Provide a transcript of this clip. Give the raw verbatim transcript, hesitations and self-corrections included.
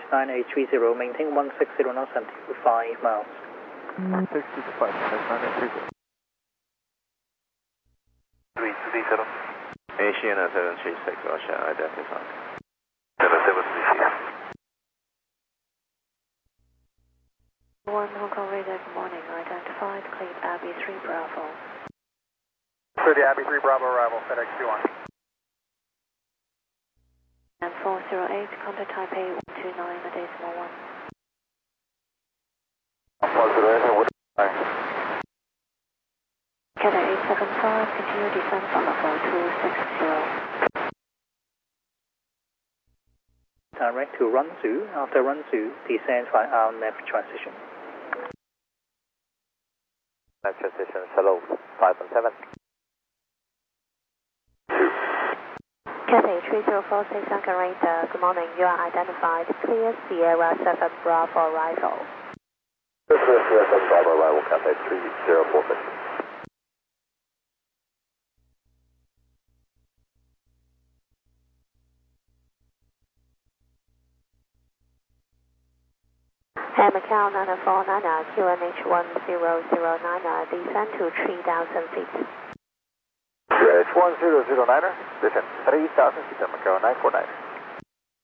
nine eight three zero, maintain one six zero knots until five miles. one six zero five, nine eight three zero. three three zero. Asiana seven three six, Russia, identified. seven seven three six. one Hong Kong radar, good morning, identified, clean Abbey three Bravo. thirty Abbey three Bravo arrival, FedEx two one. And four zero eight, contact Taipei one two nine, a decimal one. four zero eight, what are you? Cathay eight seven five, continue descent follow four two six zero. Direct to run two, after run two, descend by our left transition. Left transition, hello, five one seven. Cathay three zero four six, Anchor radar, good morning, you are identified, clear Sierra seven Bravo arrival. Clear Sierra seven Bravo arrival, Cathay three zero four six. And Macau nine four nine, Q N H one zero zero nine, descend to three thousand feet. Q N H one zero zero nine, descend three thousand feet, Macau nine four nine.